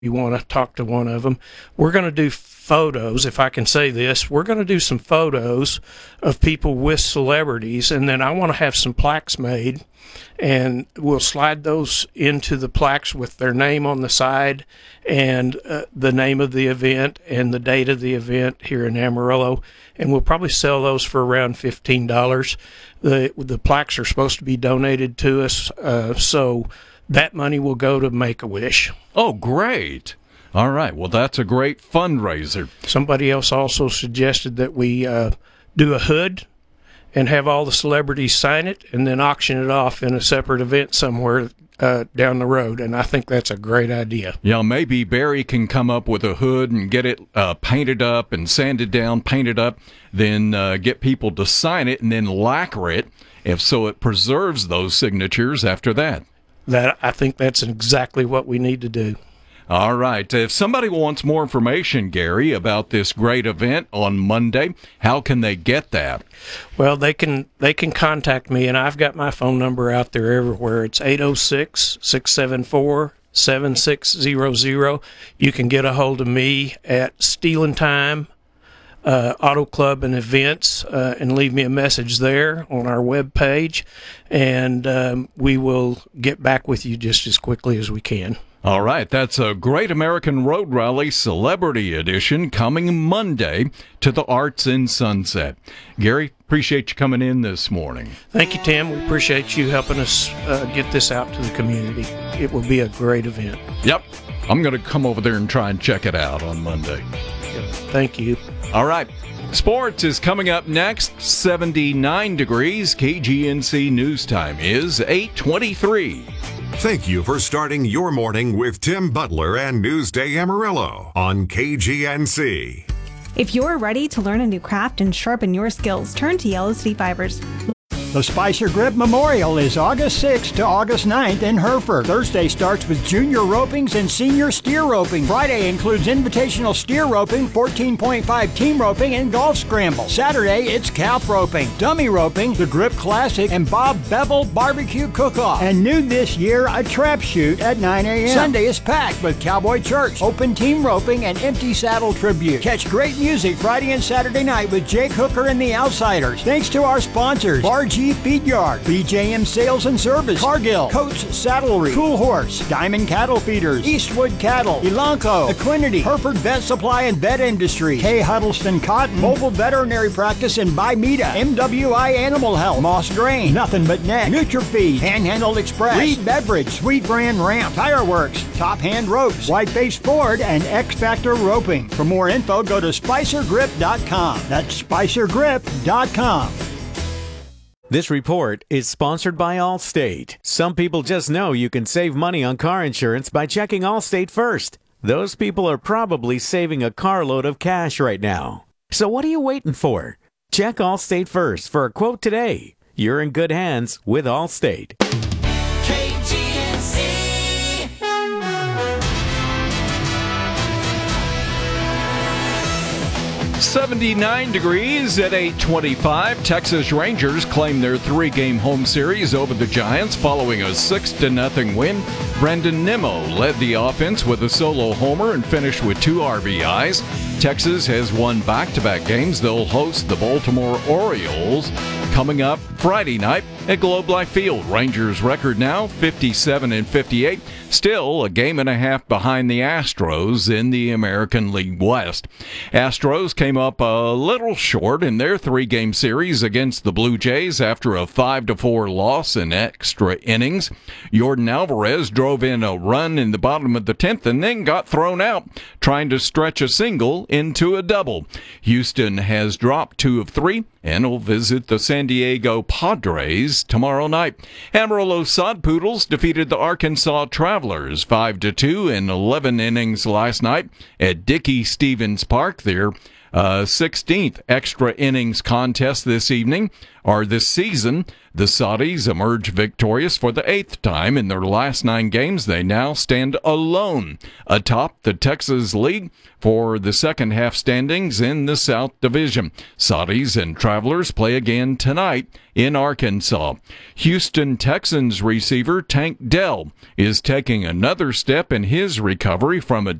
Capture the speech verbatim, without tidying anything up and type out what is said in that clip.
you want to talk to one of them. We're going to do photos, if I can say this. We're going to do some photos of people with celebrities, and then I want to have some plaques made, and we'll slide those into the plaques with their name on the side and uh, the name of the event and the date of the event here in Amarillo, and we'll probably sell those for around fifteen dollars. The, the plaques are supposed to be donated to us, uh, so that money will go to Make-A-Wish. Oh, great. All right. Well, that's a great fundraiser. Somebody else also suggested that we uh, do a hood and have all the celebrities sign it and then auction it off in a separate event somewhere uh, down the road, and I think that's a great idea. Yeah, maybe Barry can come up with a hood and get it uh, painted up and sanded down, painted up, then uh, get people to sign it and then lacquer it, if so it preserves those signatures after that. That I think that's exactly what we need to do. All right. If somebody wants more information, Gary, about this great event on Monday, how can they get that? Well, they can they can contact me, and I've got my phone number out there everywhere. It's eight oh six, six seven four, seven six zero zero. You can get a hold of me at Steel and Time Uh, Auto Club and Events, uh, and leave me a message there on our web page, and um, we will get back with you just as quickly as we can. All right, that's a Great American Road Rally Celebrity Edition coming Monday to the Arts in Sunset. Gary, appreciate you coming in this morning. Thank you, Tim. We appreciate you helping us uh, get this out to the community. It will be a great event. Yep. I'm going to come over there and try and check it out on Monday. Thank you. All right. Sports is coming up next. seventy-nine degrees. K G N C News Time is eight twenty-three. Thank you for starting your morning with Tim Butler and Newsday Amarillo on K G N C. If you're ready to learn a new craft and sharpen your skills, turn to Yellow City Fibers. The Spicer Grip Memorial is August sixth to August ninth in Hereford. Thursday starts with junior ropings and senior steer roping. Friday includes invitational steer roping, fourteen point five team roping, and golf scramble. Saturday, it's calf roping, dummy roping, the Grip Classic, and Bob Bevel Barbecue Cook-Off. And new this year, a trap shoot at nine a.m. Sunday is packed with Cowboy Church, open team roping, and empty saddle tribute. Catch great music Friday and Saturday night with Jake Hooker and the Outsiders. Thanks to our sponsors, R G Feed Yard, B J M Sales and Service, Cargill, Coach Saddlery, Cool Horse, Diamond Cattle Feeders, Eastwood Cattle, Elanco, Equinity, Hereford Vet Supply and Vet Industry, K. Huddleston Cotton, Mobile Veterinary Practice and Bimeda, M W I Animal Health, Moss Grain, Nothing But Neck, NutriFeed, Panhandle Express, Reed Beverage, Sweet Brand Ramp, Tire Works, Top Hand Ropes, Whiteface Ford, and X Factor Roping. For more info, go to spicer grip dot com. That's spicer grip dot com. This report is sponsored by Allstate. Some people just know you can save money on car insurance by checking Allstate first. Those people are probably saving a carload of cash right now. So what are you waiting for? Check Allstate first for a quote today. You're in good hands with Allstate. K G N C. seventy-nine degrees at eight twenty-five. Texas Rangers claim their three-game home series over the Giants following a six to nothing win. Brendan Nimmo led the offense with a solo homer and finished with two R B Is. Texas has won back-to-back games. They'll host the Baltimore Orioles coming up Friday night at Globe Life Field. Rangers record now fifty-seven and fifty-eight, still a game and a half behind the Astros in the American League West. Astros came up a little short in their three-game series against the Blue Jays after a five to four loss in extra innings. Yordan Alvarez drove in a run in the bottom of the tenth and then got thrown out trying to stretch a single into a double. Houston has dropped two of three and will visit the San Diego Padres tomorrow night. Amarillo Sod Poodles defeated the Arkansas Travelers five to two in eleven innings last night at Dickey Stevens Park. Their Uh, sixteenth extra innings contest this evening, or this season. The Saudis emerge victorious for the eighth time in their last nine games. They now stand alone atop the Texas League for the second half standings in the South Division. Saudis and Travelers play again tonight in Arkansas. Houston Texans receiver Tank Dell is taking another step in his recovery from a